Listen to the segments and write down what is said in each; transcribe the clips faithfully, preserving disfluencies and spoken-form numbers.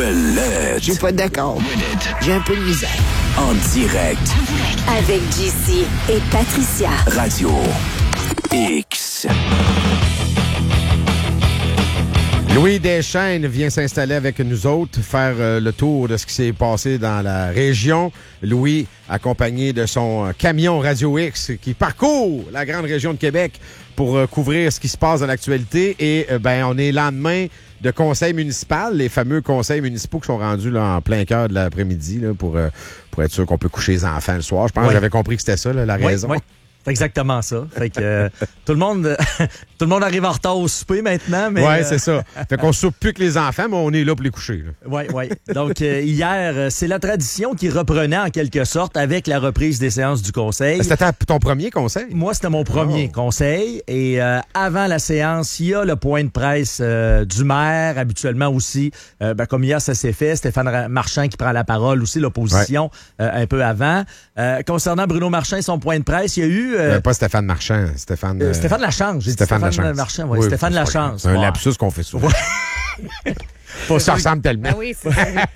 Le Je suis pas d'accord. J'ai un peu de misère. En direct. Avec J C et Patricia. Radio X. Louis Deschênes vient s'installer avec nous autres, faire euh, le tour de ce qui s'est passé dans la région. Louis, accompagné de son euh, camion Radio X qui parcourt la grande région de Québec pour euh, couvrir ce qui se passe dans l'actualité. Et euh, ben, on est lendemain de conseil municipal, les fameux conseils municipaux qui sont rendus là, en plein cœur de l'après-midi là, pour, euh, pour être sûr qu'on peut coucher les enfants le soir. Je pense oui. que j'avais compris que c'était ça, là, la oui, raison. Oui. C'est exactement ça. Fait que euh, tout le monde tout le monde arrive en retard au souper maintenant. Mais, oui, euh... c'est ça. Fait qu'on soupe plus que les enfants, mais on est là pour les coucher. Oui, oui. Donc, euh, hier, euh, c'est la tradition qui reprenait en quelque sorte avec la reprise des séances du conseil. C'était ton premier conseil? Moi, c'était mon premier oh. conseil. Et euh, avant la séance, il y a le point de presse euh, du maire, habituellement aussi. Euh, ben, comme hier, ça s'est fait. Stéphane Marchand qui prend la parole aussi, l'opposition, ouais. euh, un peu avant. Euh, concernant Bruno Marchand et son point de presse, il y a eu... Euh, euh, pas Stéphane Marchand, Stéphane... Euh, Stéphane Lachange. J'ai Stéphane, dit Stéphane Lachange. Marchand, ouais, oui, Stéphane Lachange. C'est un ouais. lapsus qu'on fait souvent. Pas ça ressemble tellement. Ben oui, c'est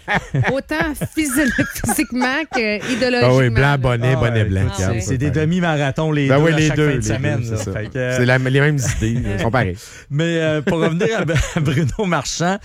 autant phys- physiquement qu'idéologiquement. Ah oui, blanc, bonnet, ah, bonnet ouais, blanc. Ah, c'est c'est des demi-marathons les ben deux oui, à les chaque deux, fin de les semaine. deux, c'est, ça. Que, euh... c'est la, les mêmes idées, ils sont pareils. Mais euh, pour revenir à Bruno Marchand,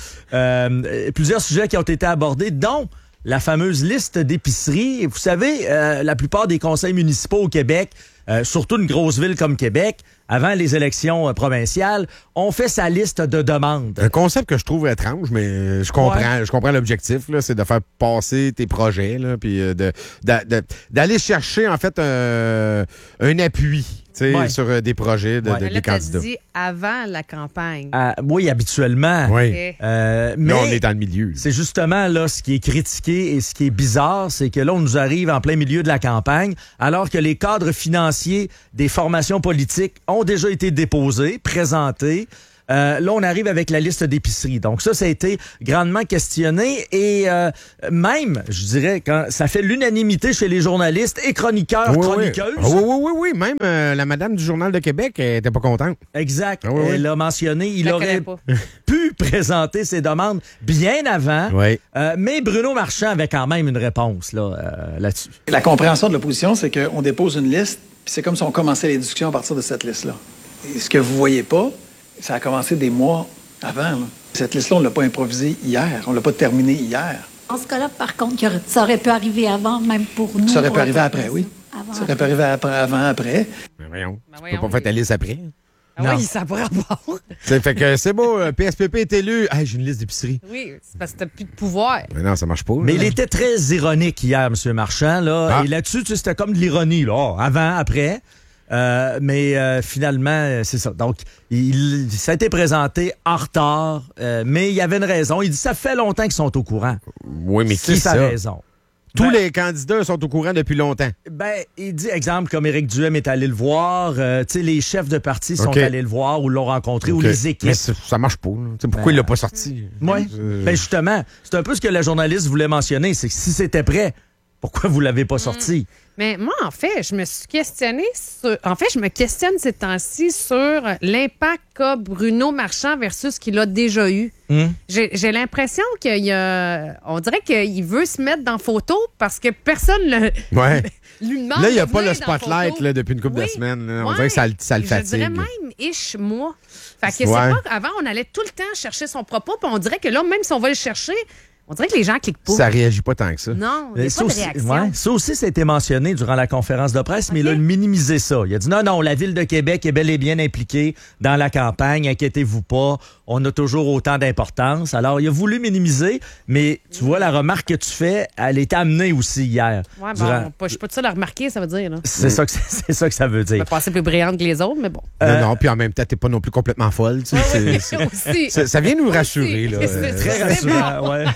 euh, plusieurs sujets qui ont été abordés, dont la fameuse liste d'épiceries. Vous savez, euh, la plupart des conseils municipaux au Québec, euh, surtout une grosse ville comme Québec, avant les élections euh, provinciales, ont fait sa liste de demandes. Un concept que je trouve étrange, mais je comprends, ouais. je comprends l'objectif, là, c'est de faire passer tes projets, là, puis de, de, de, d'aller chercher en fait un, un appui. Ouais. Sur euh, des projets de, ouais. de, de, des là, candidats. Tu dit avant la campagne. Euh, oui, habituellement. Oui. Okay. Euh, mais là, on est dans le milieu. C'est justement là ce qui est critiqué et ce qui est bizarre, c'est que là, on nous arrive en plein milieu de la campagne, alors que les cadres financiers des formations politiques ont déjà été déposés, présentés. Euh, là, on arrive avec la liste d'épiceries. Donc ça, ça a été grandement questionné et euh, même, je dirais, quand ça fait l'unanimité chez les journalistes et chroniqueurs, oui, chroniqueuses. Oui, oui, oui, oui. Même euh, la madame du Journal de Québec elle était pas contente. Exact. Oui, oui. Elle a mentionné, il Je aurait pu présenter ses demandes bien avant, oui. euh, mais Bruno Marchand avait quand même une réponse là, euh, là-dessus. La compréhension de l'opposition, c'est qu'on dépose une liste, puis c'est comme si on commençait les discussions à partir de cette liste-là. Et ce que vous voyez pas, ça a commencé des mois avant. Là. Cette liste-là, on ne l'a pas improvisée hier. On ne l'a pas terminée hier. En ce cas-là, par contre, ça aurait pu arriver avant, même pour nous. Ça aurait pu arriver après, oui. Avant, ça aurait pu arriver après, avant, après. Mais voyons. Ben Tu voyons. peux pas faire ta liste après. Ah non. oui, ça pourrait avoir. C'est, fait que c'est beau, P S P P est élu. Ah, j'ai une liste d'épicerie. Oui, c'est parce que t'as plus de pouvoir. Mais non, ça marche pas. Mais là. il était très ironique hier, M. Marchand. Là, ah. Et là-dessus, tu sais, c'était comme de l'ironie. Là. Oh, avant, après. Euh, mais euh, finalement, c'est ça. Donc, il, ça a été présenté en retard, euh, mais il y avait une raison. Il dit ça fait longtemps qu'ils sont au courant. Oui, mais c'est qui sa ça? raison. Tous ben, les candidats sont au courant depuis longtemps. Ben, il dit, exemple, comme Éric Duhem est allé le voir, euh, tu sais, les chefs de parti sont okay. allés le voir ou l'ont rencontré, okay. ou les équipes. Mais ça marche pas. Là. Pourquoi ben, il l'a pas sorti? Oui. Euh... Ben justement, c'est un peu ce que la journaliste voulait mentionner, c'est que si c'était prêt, pourquoi vous l'avez pas mmh. sorti? Mais moi, en fait, je me suis questionnée sur... En fait, je me questionne ces temps-ci sur l'impact qu'a Bruno Marchand versus ce qu'il a déjà eu. Mmh. J'ai, j'ai l'impression qu'il y a... On dirait qu'il veut se mettre dans photo parce que personne le... Ouais. lui demande là, il n'y a de pas le venir dans spotlight là, depuis une couple oui. de semaines. Là. On ouais. dirait que ça, ça le fatigue. Je dirais même ish, moi. Fait que ouais. c'est pas... Avant, on allait tout le temps chercher son propos, puis on dirait que là, même si on va le chercher... On dirait que les gens cliquent pas. Ça réagit pas tant que ça. Non, il n'y a pas de aussi, réaction. Ouais, ça aussi, ça a été mentionné durant la conférence de presse, okay. mais il a minimisé ça. Il a dit non, non, la Ville de Québec est bel et bien impliquée dans la campagne, inquiétez-vous pas, on a toujours autant d'importance. Alors, il a voulu minimiser, mais tu vois, la remarque que tu fais, elle est amenée aussi hier. Ouais, durant... bon, pas, je suis pas tout seul à remarquer, ça veut dire. Là. C'est, ça que, c'est ça que ça veut dire. Je vais passer plus brillante que les autres, mais bon. Euh... Non, non, puis en même temps, t'es pas non plus complètement folle. Tu sais, oui, c'est, aussi. c'est, ça vient nous rassurer. Là. C'est très rassurant, ouais.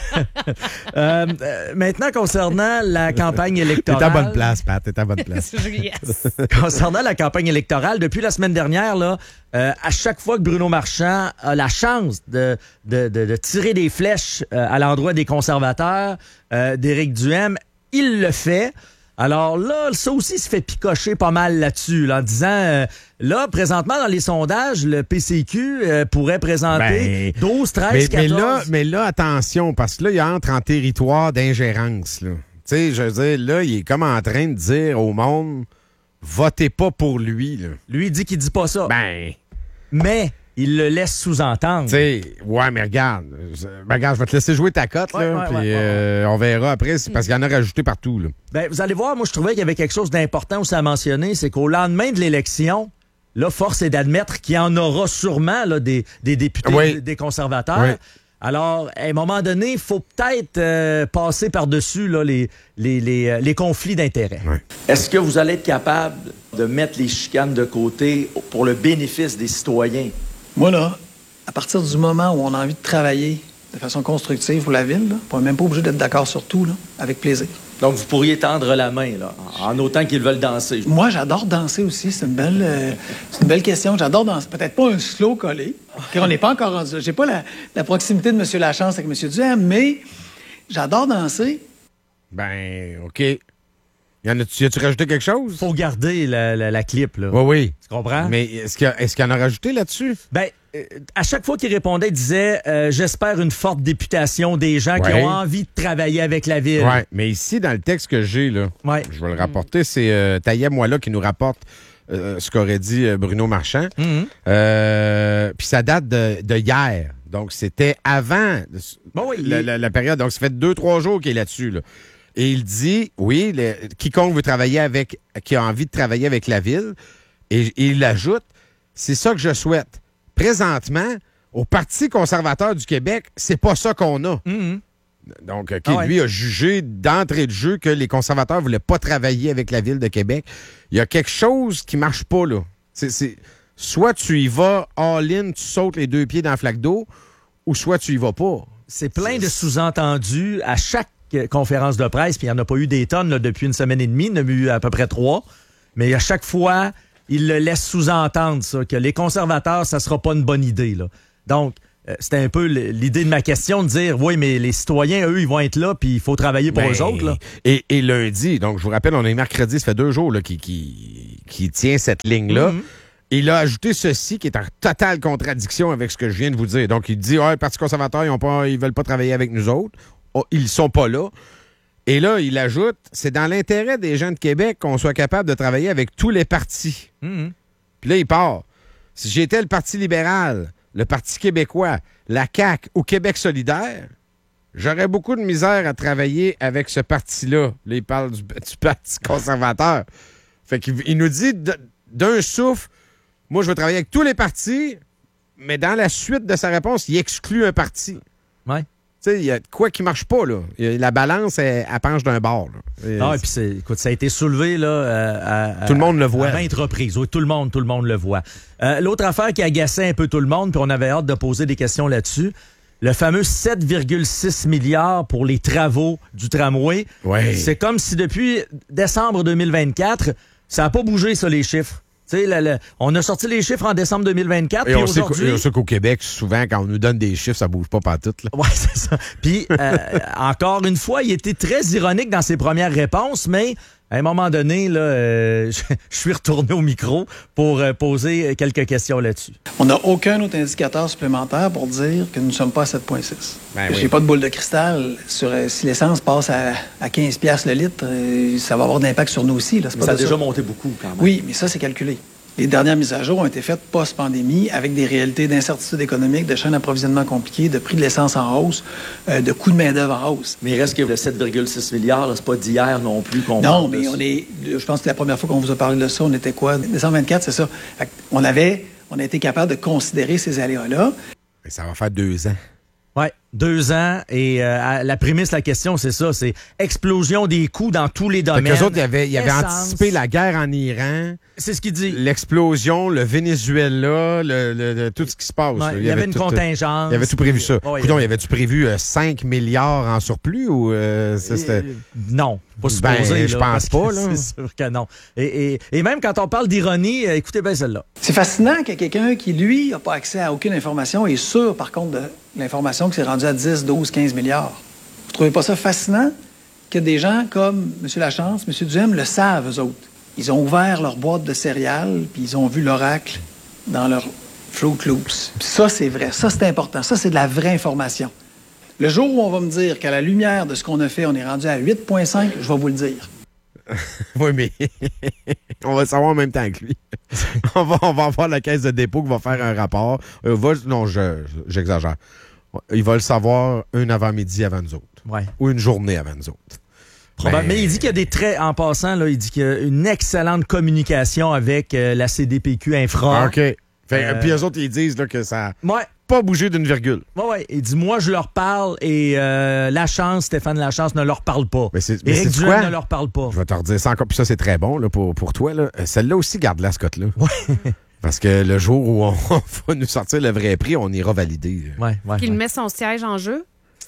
Euh, euh, maintenant, concernant la campagne électorale... T'es à bonne place, Pat, t'es à bonne place. Yes. Concernant la campagne électorale, depuis la semaine dernière, là, euh, à chaque fois que Bruno Marchand a la chance de, de, de, de tirer des flèches euh, à l'endroit des conservateurs, euh, d'Éric Duhem, il le fait. Alors là, ça aussi se fait picocher pas mal là-dessus, là, en disant, euh, là, présentement, dans les sondages, le P C Q euh, pourrait présenter Ben, douze, treize, mais, quatorze. mais là, mais là, attention, parce que là, il entre en territoire d'ingérence. Là. Tu sais, je veux dire, là, il est comme en train de dire au monde, votez pas pour lui. Là. Lui, il dit qu'il dit pas ça. Ben, Mais il le laisse sous-entendre. tu sais, ouais, mais regarde, je, ben, regarde, je vais te laisser jouer ta cote, Ouais, là, ouais, puis ouais, ouais, euh, on verra après, c'est parce qu'il y en a rajouté partout. Là. Ben, vous allez voir, moi, je trouvais qu'il y avait quelque chose d'important aussi à mentionner, c'est qu'au lendemain de l'élection, là, force est d'admettre qu'il y en aura sûrement là, des, des députés, Oui. des conservateurs. Oui. Alors, à un moment donné, il faut peut-être euh, passer par-dessus là, les, les, les, euh, les conflits d'intérêts. Oui. Est-ce que vous allez être capable de mettre les chicanes de côté pour le bénéfice des citoyens? Moi, là, à partir du moment où on a envie de travailler de façon constructive pour la ville, là, on n'est même pas obligé d'être d'accord sur tout, là, avec plaisir. Donc, vous pourriez tendre la main, là, en autant qu'ils veulent danser. Moi, j'adore danser aussi. C'est une belle, euh, c'est une belle question. J'adore danser. Peut-être pas un slow collé, car on n'est pas encore rendu là. J'ai pas la, la proximité de M. Lachance avec M. Duhem, mais j'adore danser. Ben, OK. Y en a-tu, as-tu rajouté quelque chose? Faut garder la, la, la clip, là. Oui, oui. Tu comprends? Mais est-ce qu'il y, a- est-ce qu'il y en a rajouté là-dessus? Ben, euh, à chaque fois qu'il répondait, il disait euh, j'espère une forte députation des gens qui Ouais. ont envie de travailler avec la ville. Oui, mais ici, dans le texte que j'ai, là, Ouais. je vais le rapporter, c'est euh, Taïeb-Moala qui nous rapporte euh, ce qu'aurait dit euh, Bruno Marchand. Mhm. Euh, Puis ça date de, de hier. Donc, c'était avant Bon, oui, la, il- la- la période. Donc, ça fait deux, trois jours qu'il est là-dessus. Là. Et il dit, oui, le- quiconque veut travailler avec, qui a envie de travailler avec la ville, et, et il ajoute, c'est ça que je souhaite. Présentement, au Parti conservateur du Québec, c'est pas ça qu'on a. Mhm. Donc, OK, Ah ouais. lui a jugé d'entrée de jeu que les conservateurs ne voulaient pas travailler avec la ville de Québec. Il y a quelque chose qui marche pas, là. C'est, c'est- soit tu y vas all-in, tu sautes les deux pieds dans la flaque d'eau, ou soit tu y vas pas. C'est plein de sous-entendus à chaque euh, conférence de presse, puis il n'y en a pas eu des tonnes là, depuis une semaine et demie, il y en a eu à peu près trois. Mais à chaque fois, il le laisse sous-entendre, ça, que les conservateurs, ça sera pas une bonne idée. Là. Donc, euh, c'était un peu l- l'idée de ma question de dire, oui, mais les citoyens, eux, ils vont être là, puis il faut travailler pour Ben, eux autres. Là. Et, et lundi, donc je vous rappelle, on est mercredi, ça fait deux jours là, qui, qui, qui tient cette ligne-là. Mhm. Il a ajouté ceci qui est en totale contradiction avec ce que je viens de vous dire. Donc, il dit, ouais, le Parti conservateur, ils ont pas, ils veulent pas travailler avec nous autres. Oh, ils sont pas là. Et là, il ajoute, c'est dans l'intérêt des gens de Québec qu'on soit capable de travailler avec tous les partis. Mhm. Puis là, il part. Si j'étais le Parti libéral, le Parti québécois, la C A Q ou Québec solidaire, j'aurais beaucoup de misère à travailler avec ce parti-là. Là, il parle du, du Parti conservateur. Fait qu'il il nous dit d- d'un souffle, moi, je veux travailler avec tous les partis, mais dans la suite de sa réponse, il exclut un parti. Ouais. Tu sais, il y a de quoi qui marche pas, là. Il y a- La balance, elle, elle penche d'un bord, là. Et Ah, et puis c'est, écoute, ça a été soulevé là, euh, à, à- Tout le monde le voit. à maintes reprises. Oui, tout le monde, tout le monde le voit. Euh, l'autre affaire qui agaçait un peu tout le monde, puis on avait hâte de poser des questions là-dessus, le fameux sept virgule six milliards pour les travaux du tramway. Ouais. C'est comme si depuis décembre deux mille vingt-quatre, ça n'a pas bougé, ça, les chiffres. Tu sais, le- le- on a sorti les chiffres en décembre deux mille vingt-quatre, Et puis on sait, qu'au, aujourd'hui... et on sait qu'au Québec, souvent, quand on nous donne des chiffres, ça bouge pas partout, là. Ouais, c'est ça. Puis, euh, encore une fois, il était très ironique dans ses premières réponses, mais à un moment donné, là, euh, je, je suis retourné au micro pour euh, poser quelques questions là-dessus. On n'a aucun autre indicateur supplémentaire pour dire que nous ne sommes pas à sept virgule six. Ben Je oui. n'ai pas de boule de cristal. Sur, euh, si l'essence passe à, à quinze piastres le litre, euh, ça va avoir de l'impact sur nous aussi. Là. C'est Mais pas ça a de déjà monté beaucoup, quand même. Oui, mais ça, c'est calculé. Les dernières mises à jour ont été faites post-pandémie avec des réalités d'incertitude économique, de chaînes d'approvisionnement compliquées, de prix de l'essence en hausse, euh, de coûts de main-d'œuvre en hausse. Mais il reste que le sept virgule six milliards, là, c'est pas d'hier non plus qu'on Non, parle de mais ça. on est. Je pense que la première fois qu'on vous a parlé de ça, on était quoi? décembre vingt-quatre, c'est ça. Fait on avait. On a été capable de considérer ces aléas-là. Mais ça va faire deux ans. Ouais, deux ans. Et euh, à- la prémisse de la question, c'est ça, c'est explosion des coûts dans tous les Fait domaines. qu'eux autres, ils avaient, ils avaient Essence. anticipé la guerre en Iran, C'est ce qu'il dit. l'explosion, le Venezuela, le, le- le- tout ce qui se passe. Ouais, là. il y avait une tout, contingence. Il avait tout prévu ça. Ouais, Coudon, il y y avait-tu prévu euh, cinq milliards en surplus ou euh, ça, c'était... Euh, non, pas Ben, supposé. je là, pense parce que pas, là. C'est sûr que non. Et, et- et même quand on parle d'ironie, euh, écoutez bien celle-là. C'est fascinant que quelqu'un qui, lui, n'a pas accès à aucune information est sûr, par contre, de l'information qui s'est rendue à dix, douze, quinze milliards. Vous trouvez pas ça fascinant que des gens comme M. Lachance, M. Duhem le savent, eux autres. Ils ont ouvert leur boîte de céréales, puis ils ont vu l'oracle dans leur Fruit Loops. Puis ça, c'est vrai. Ça, c'est important. Ça, c'est de la vraie information. Le jour où on va me dire qu'à la lumière de ce qu'on a fait, on est rendu à huit virgule cinq, je vais vous le dire. Oui, mais on va le savoir en même temps que lui. on, va, on va avoir la caisse de dépôt qui va faire un rapport. Euh, va, non, je, j'exagère. Il va le savoir un avant-midi avant nous autres. Ouais. Ou une journée avant nous autres. Ben... Mais il dit qu'il y a des traits, en passant, là, il dit qu'il y a une excellente communication avec euh, la C D P Q Infra. OK. Fait, euh... Puis eux autres, ils disent là, que ça n'a ouais. pas bougé d'une virgule. Oui, oui. Il dit, moi, je leur parle et euh, Lachance, Stéphane Lachance ne leur parle pas. Mais c'est, mais Éric c'est Duhem ne leur parle pas. Je vais te redire ça encore. Puis ça, c'est très bon là, pour, pour toi. Là. Celle-là aussi, garde-la, Scott-là. Oui. Parce que le jour où on va nous sortir le vrai prix, on ira valider. Ouais, ouais, Qu'il ouais. met son siège en jeu.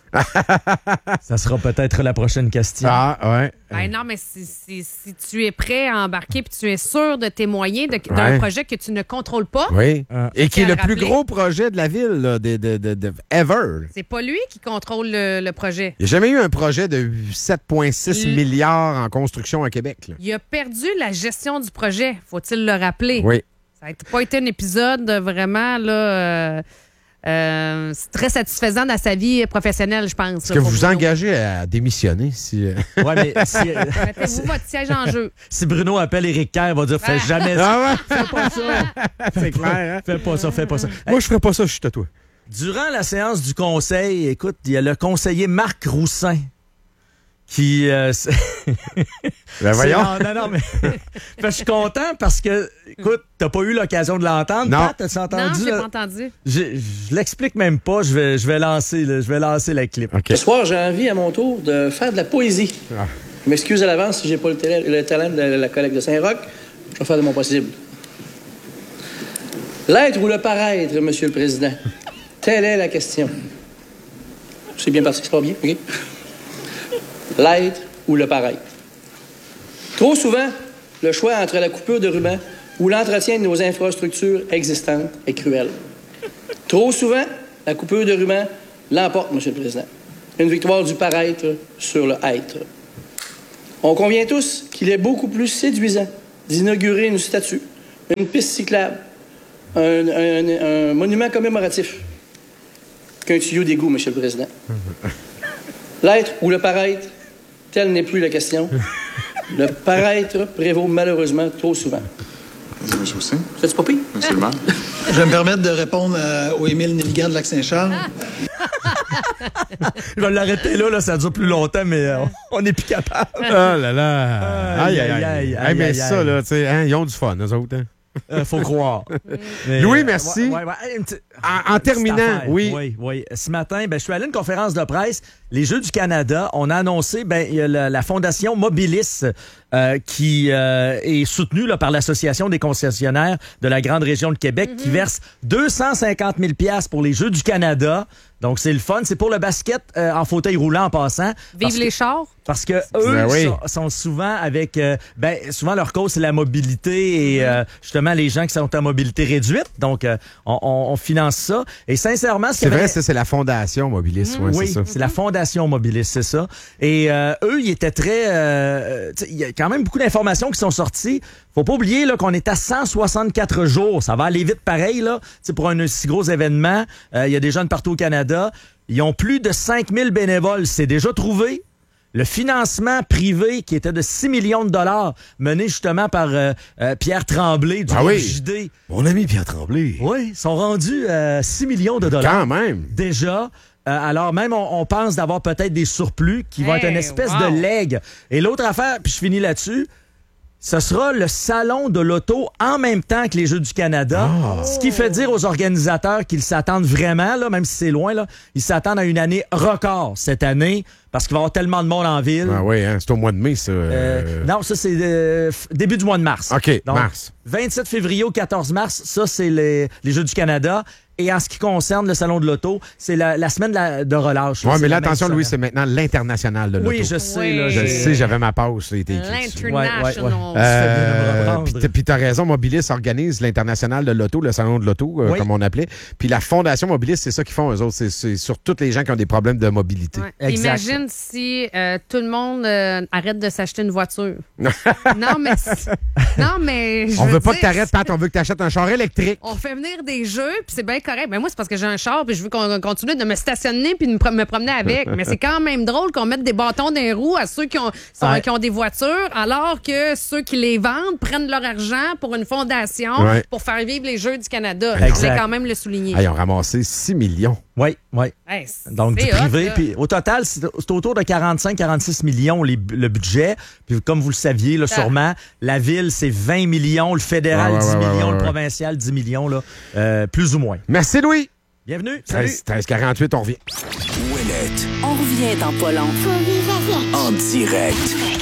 Ça sera peut-être la prochaine question. Ah, ouais. Ben non, mais si, si, si tu es prêt à embarquer puis tu es sûr de tes moyens de, Ouais. d'un projet que tu ne contrôles pas, Oui. Euh, Et qui est le plus rappeler. gros projet de la ville, là, de, de, de, de ever. c'est pas lui qui contrôle le, le projet. Il n'y a jamais eu un projet de sept virgule six Il- milliards en construction à Québec. Là. Il a perdu la gestion du projet, faut-il le rappeler. Oui. Ça n'a pas été un épisode vraiment là, euh, euh, c'est très satisfaisant dans sa vie professionnelle, je pense. Est-ce que vous vous engagez à démissionner si. euh, Ouais, mais si, euh, Mettez-vous votre siège en jeu. si Bruno appelle Éric Kerr, il va dire fais Ah. jamais Ah ça. ouais? Fais pas ça. C'est clair, hein? Fais pas ça, fais pas ça. Moi, je ferais pas ça, je suis à toi. Durant la séance du conseil, écoute, il y a le conseiller Marc Roussin qui... euh, c'est- Ben voyons. c'est- Non, non, mais... Fait que je suis content parce que, écoute, t'as pas eu l'occasion de l'entendre. Non. Pat, t'as Non, entendu? je l'ai là? pas entendu. Je, je l'explique même pas. Je vais, je vais lancer, là, je vais lancer la clip. OK. Ce soir, j'ai envie à mon tour de faire de la poésie. Ah. Je m'excuse à l'avance si j'ai pas le, télé- le talent de la collègue de Saint-Roch. Je vais faire de mon possible. L'être ou le paraître, Monsieur le Président? Telle est la question. C'est bien parti, c'est pas bien, OK? L'être ou le paraître? Trop souvent, le choix entre la coupure de ruban ou l'entretien de nos infrastructures existantes est cruel. Trop souvent, la coupure de ruban l'emporte, Monsieur le Président. Une victoire du paraître sur le être. On convient tous qu'il est beaucoup plus séduisant d'inaugurer une statue, une piste cyclable, un, un- un monument commémoratif qu'un tuyau d'égout, Monsieur le Président. L'être ou le paraître, telle n'est plus la question. Le paraître prévaut malheureusement trop souvent. Monsieur aussi? C'est pas pire? Monsieur le maire? Je vais me permettre de répondre euh, au Émile Nelligan de Lac-Saint-Charles. Je vais l'arrêter là, là, ça dure plus longtemps, mais euh, on n'est plus capable. Oh là là. Aïe, aïe, aïe. aïe, Hey, mais aïe, ça, aïe. là, tu sais, hein, ils ont du fun, eux autres. Hein? Euh, faut croire. Mais, Louis, euh, merci. ouais, ouais, ouais, une petite- En, en une petite terminant, affaire. oui. Oui, oui. Ce matin, ben, je suis allé à une conférence de presse. Les Jeux du Canada, on a annoncé, ben, il y a la, la Fondation Mobilis euh, qui euh, est soutenue là, par l'Association des concessionnaires de la grande région de Québec Mm-hmm. qui verse deux cent cinquante mille dollars pour les Jeux du Canada. Donc, c'est le fun. C'est pour le basket euh, en fauteuil roulant en passant. Vive Parce les que- chars. Parce que eux Ben oui. sont, sont souvent avec... euh, ben, souvent, leur cause, c'est la mobilité et euh, justement les gens qui sont en mobilité réduite. Donc, euh, on, on- on finance ça. Et sincèrement... ce C'est qui vrai, avait- ça, c'est la Fondation Mobilis. Ouais, oui, c'est ça. c'est la Fondation Mobilis, c'est ça. Et euh, eux, ils étaient très... euh, tu sais, il y a quand même beaucoup d'informations qui sont sorties. Faut pas oublier là, qu'on est à cent soixante-quatre jours. Ça va aller vite pareil. Là. Tu sais, pour un si gros événement, euh, il y a des jeunes partout au Canada. Ils ont plus de cinq mille bénévoles. C'est déjà trouvé. Le financement privé qui était de six millions de dollars, mené justement par euh, euh, Pierre Tremblay du Ah groupe oui. J D. Mon ami Pierre Tremblay. Oui, ils sont rendus à six millions de dollars. Quand même. Déjà. Euh, alors même, on, on pense d'avoir peut-être des surplus qui vont Hey, être une espèce wow. de legs. Et l'autre affaire, puis je finis là-dessus, ce sera le salon de l'auto en même temps que les Jeux du Canada. Ce qui fait dire aux organisateurs qu'ils s'attendent vraiment, là, même si c'est loin, là, ils s'attendent à une année record cette année parce qu'il va y avoir tellement de monde en ville. Ah oui, hein, c'est au mois de mai, ça. Euh, euh, non, ça, c'est euh, f- début du mois de mars. OK, Donc, mars. vingt-sept février au quatorze mars, ça, c'est les, les Jeux du Canada. Et en ce qui concerne le Salon de l'Auto, c'est la, la semaine de, la, de relâche. Oui, mais là, attention, Louis, c'est maintenant l'international de l'auto. Oui, je sais. Oui. Là, Je le sais, j'avais ma pause. L'international. Ouais, ouais, ouais. Euh, puis, puis t'as raison, Mobilis organise l'international de l'auto, le salon de l'auto, euh, oui. comme on appelait. Puis la Fondation Mobilis, c'est ça qu'ils font, eux autres. C'est, c'est sur tous les gens qui ont des problèmes de mobilité. Ouais. Imagine si euh, tout le monde euh, arrête de s'acheter une voiture. non, mais... Non, mais... On veut pas dire, que t'arrêtes, Pat, on veut que t'achètes un char électrique. On fait venir des jeux, puis c'est bien correct. Ben moi, c'est parce que j'ai un char, puis je veux qu'on continue de me stationner puis de me promener avec. Mais c'est quand même drôle qu'on mette des bâtons dans les roues à ceux qui ont, sont, ouais. qui ont des voitures, alors que ceux qui les vendent prennent leur argent pour une fondation ouais. pour faire vivre les Jeux du Canada. Je voulais quand même le souligner. Ah, ils ont ramassé six millions. Oui, oui. Hey, donc, du privé. Puis au total, c'est, c'est autour de quarante-cinq à quarante-six millions les, le budget. Puis comme vous le saviez, là, ah. sûrement, la ville, c'est vingt millions, le fédéral, ouais, ouais, dix millions, ouais, ouais, ouais. le provincial, dix millions, là, euh, plus ou moins. Merci, Louis. Bienvenue. Salut. treize quarante-huit, on revient. Ouellette. On revient dans pas long. En direct.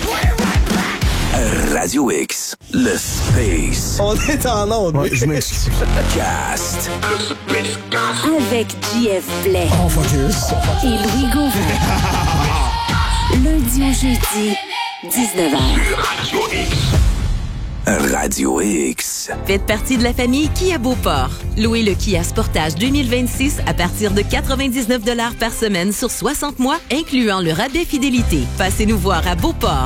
Radio X. Le Space. On est en onde. Ouais, je m'excuse. Cast. Avec J F Blais. On focus. Et Louis Gauvin. Lundi au jeudi, dix-neuf heures. Radio X. Radio X. Faites partie de la famille Kia Beauport. Louez le Kia Sportage deux mille vingt-six à partir de quatre-vingt-dix-neuf dollars par semaine sur soixante mois, incluant le rabais fidélité. Passez-nous voir à Beauport.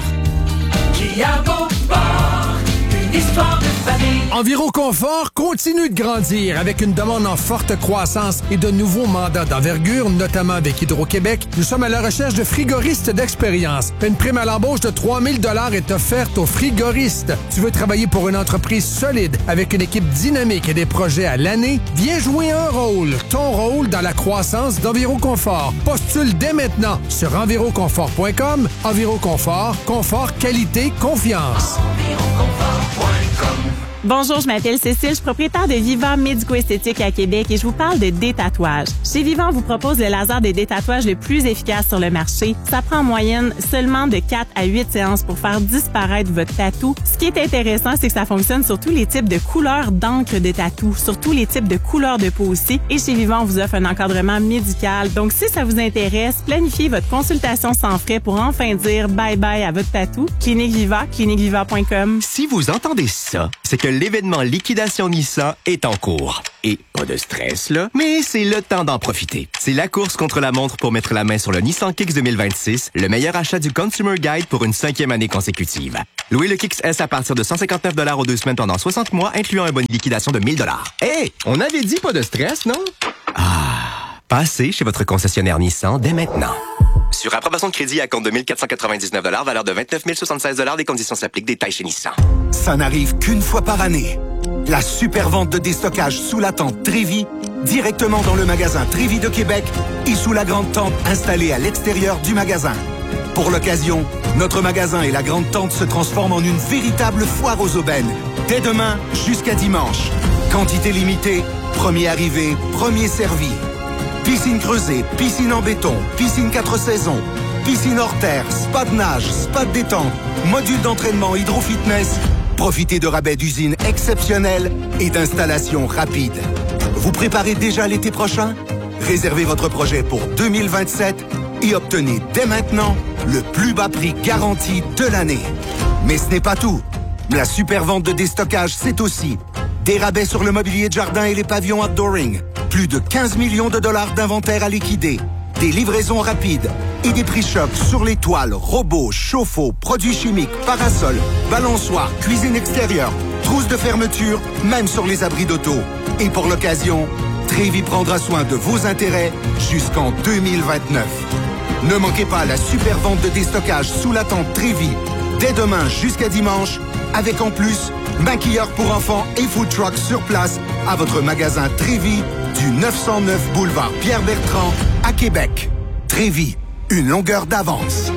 Kia Beauport, une histoire de famille. Enviroconfort continue de grandir avec une demande en forte croissance et de nouveaux mandats d'envergure, notamment avec Hydro-Québec. Nous sommes à la recherche de frigoristes d'expérience. Une prime à l'embauche de trois mille dollars est offerte aux frigoristes. Tu veux travailler pour une entreprise solide avec une équipe dynamique et des projets à l'année? Viens jouer un rôle, ton rôle dans la croissance d'Enviroconfort. Postule dès maintenant sur enviroconfort point com. Enviroconfort, confort, qualité, confiance. enviroconfort point com. Bonjour, je m'appelle Cécile, je suis propriétaire de Vivant Médico-Esthétique à Québec et je vous parle de détatouage. Chez Vivant, on vous propose le laser de détatouage le plus efficace sur le marché. Ça prend en moyenne seulement de quatre à huit séances pour faire disparaître votre tatou. Ce qui est intéressant, c'est que ça fonctionne sur tous les types de couleurs d'encre de tatou, sur tous les types de couleurs de peau aussi. Et chez Vivant, on vous offre un encadrement médical. Donc, si ça vous intéresse, planifiez votre consultation sans frais pour enfin dire bye-bye à votre tatou. Clinique Viva, clinique viva point com. Si vous entendez ça, c'est que l'événement Liquidation Nissan est en cours. Et pas de stress, là, mais c'est le temps d'en profiter. C'est la course contre la montre pour mettre la main sur le Nissan Kicks deux mille vingt-six, le meilleur achat du Consumer Guide pour une cinquième année consécutive. Louez le Kicks S à partir de cent cinquante-neuf dollars aux deux semaines pendant soixante mois, incluant un bonus de liquidation de mille dollars. Hey, on avait dit pas de stress, non? Ah, passez chez votre concessionnaire Nissan dès maintenant. Sur approbation de crédit à compte de mille quatre cent quatre-vingt-dix-neuf dollars, valeur de vingt-neuf mille soixante-seize dollars, des conditions s'appliquent, détails chez Nissan. Ça n'arrive qu'une fois par année. La super vente de déstockage sous la tente Trévi, directement dans le magasin Trévi de Québec et sous la grande tente installée à l'extérieur du magasin. Pour l'occasion, notre magasin et la grande tente se transforment en une véritable foire aux aubaines. Dès demain jusqu'à dimanche. Quantité limitée, premier arrivé, premier servi. Piscine creusée, piscine en béton, piscine quatre saisons, piscine hors terre, spa de nage, spa de détente, module d'entraînement hydro-fitness. Profitez de rabais d'usine exceptionnels et d'installations rapides. Vous préparez déjà l'été prochain? Réservez votre projet pour deux mille vingt-sept et obtenez dès maintenant le plus bas prix garanti de l'année. Mais ce n'est pas tout. La super vente de déstockage, c'est aussi des rabais sur le mobilier de jardin et les pavillons outdooring. Plus de quinze millions de dollars d'inventaire à liquider. Des livraisons rapides et des prix chocs sur les toiles, robots, chauffe-eau, produits chimiques, parasols, balançoires, cuisine extérieure, trousses de fermeture, même sur les abris d'auto. Et pour l'occasion, Trévi prendra soin de vos intérêts jusqu'en deux mille vingt-neuf. Ne manquez pas la super vente de déstockage sous la tente Trévi, dès demain jusqu'à dimanche, avec en plus maquilleurs pour enfants et food truck sur place à votre magasin Trévi du neuf cent neuf boulevard Pierre-Bertrand à Québec. Trévi, une longueur d'avance.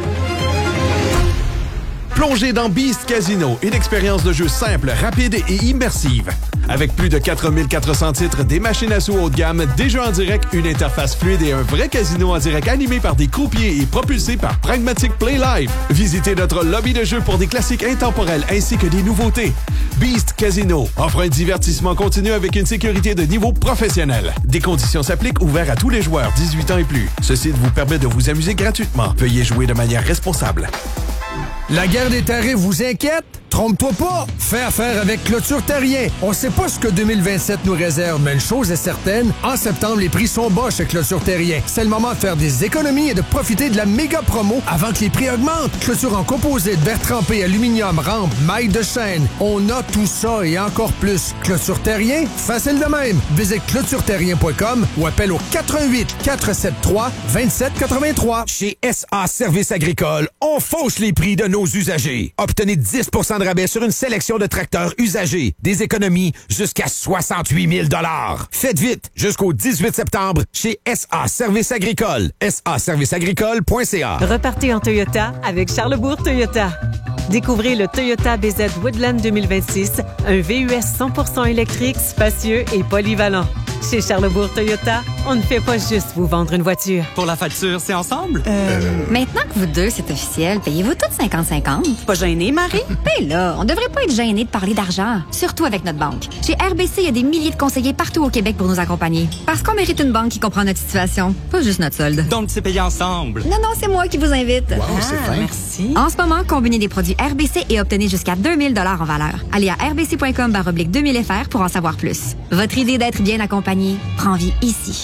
Plongez dans Beast Casino, une expérience de jeu simple, rapide et immersive. Avec plus de quatre mille quatre cents titres, des machines à sous haut de gamme, des jeux en direct, une interface fluide et un vrai casino en direct animé par des croupiers et propulsé par Pragmatic Play Live. Visitez notre lobby de jeux pour des classiques intemporels ainsi que des nouveautés. Beast Casino offre un divertissement continu avec une sécurité de niveau professionnel. Des conditions s'appliquent, ouverts à tous les joueurs dix-huit ans et plus. Ce site vous permet de vous amuser gratuitement. Veuillez jouer de manière responsable. La guerre des tarifs vous inquiète? Trompe-toi pas! Fais affaire avec Clôture Terrien. On sait pas ce que deux mille vingt-sept nous réserve, mais une chose est certaine, en septembre, les prix sont bas chez Clôture Terrien. C'est le moment de faire des économies et de profiter de la méga promo avant que les prix augmentent. Clôture en composite, verre trempé, aluminium, rampe, maille de chaîne. On a tout ça et encore plus. Clôture Terrien, facile de même. Visite clôture terrien point com ou appelle au quatre un huit, quatre sept trois, deux sept huit trois. Chez S A Services agricoles, on fauche les prix de nos usagers. Obtenez dix pour cent de rabais sur une sélection de tracteurs usagés. Des économies jusqu'à soixante-huit mille dollars. Faites vite jusqu'au dix-huit septembre chez S A Services agricoles. S A services agricoles point c a. Repartez en Toyota avec Charlesbourg Toyota. Découvrez le Toyota B Z Woodland deux mille vingt-six, un V U S cent pour cent électrique, spacieux et polyvalent. Chez Charlesbourg Toyota, on ne fait pas juste vous vendre une voiture. Pour la facture, c'est ensemble? Euh... Maintenant que vous deux, c'est officiel, payez-vous toutes cinquante cinquante? Pas gêné, Marie? Ben là, on devrait pas être gêné de parler d'argent, surtout avec notre banque. Chez R B C, il y a des milliers de conseillers partout au Québec pour nous accompagner. Parce qu'on mérite une banque qui comprend notre situation, pas juste notre solde. Donc, c'est payé ensemble? Non, non, c'est moi qui vous invite. Wow, ah, c'est fin. Merci. En ce moment, combinez des produits R B C et obtenez jusqu'à deux mille dollars en valeur. Allez à r b c point com baroblique deux mille F R pour en savoir plus. Votre idée d'être bien accompagné prend vie ici.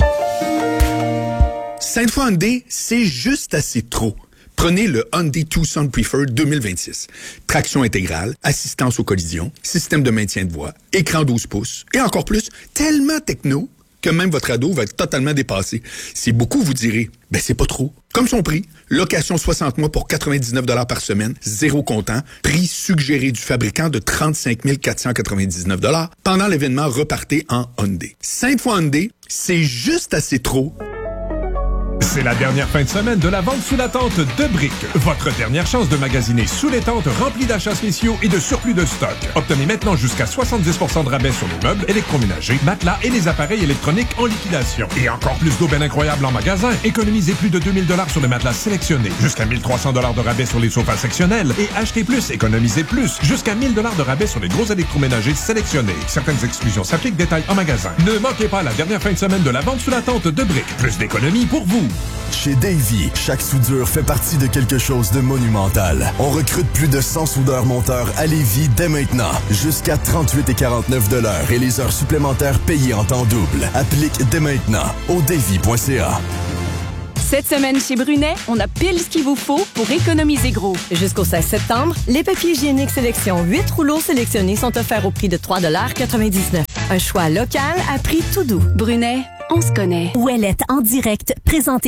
Sainte-Foy Hyundai, c'est juste assez trop. Prenez le Hyundai Tucson Preferred deux mille vingt-six. Traction intégrale, assistance aux collisions, système de maintien de voie, écran douze pouces et encore plus, tellement techno que même votre ado va être totalement dépassé. C'est beaucoup, vous direz. Ben, c'est pas trop. Comme son prix, location soixante mois pour quatre-vingt-dix-neuf dollars par semaine, zéro comptant, prix suggéré du fabricant de trente-cinq mille quatre cent quatre-vingt-dix-neuf dollars pendant l'événement Repartez en Hyundai. Sainte-Foy Hyundai, c'est juste assez trop. C'est la dernière fin de semaine de la vente sous la tente de Brick. Votre dernière chance de magasiner sous les tentes remplies d'achats spéciaux et de surplus de stock. Obtenez maintenant jusqu'à soixante-dix pour cent de rabais sur les meubles, électroménagers, matelas et les appareils électroniques en liquidation. Et encore plus d'aubaines incroyables en magasin. Économisez plus de deux mille dollars sur les matelas sélectionnés. Jusqu'à mille trois cents dollars de rabais sur les sofas sectionnels. Et achetez plus, économisez plus. Jusqu'à mille dollars de rabais sur les gros électroménagers sélectionnés. Certaines exclusions s'appliquent, détails en magasin. Ne manquez pas la dernière fin de semaine de la vente sous la tente de Brick. Plus d'économies pour vous. Chez Davy, chaque soudure fait partie de quelque chose de monumental. On recrute plus de cent soudeurs-monteurs à Lévis dès maintenant. Jusqu'à trente-huit et quarante-neuf de l'heure et les heures supplémentaires payées en temps double. Applique dès maintenant au davy point c a. Cette semaine chez Brunet, on a pile ce qu'il vous faut pour économiser gros. Jusqu'au seize septembre, les papiers hygiéniques sélection huit rouleaux sélectionnés sont offerts au prix de trois dollars quatre-vingt-dix-neuf. Un choix local à prix tout doux. Brunet, on se connaît. Ouellette en direct, présenté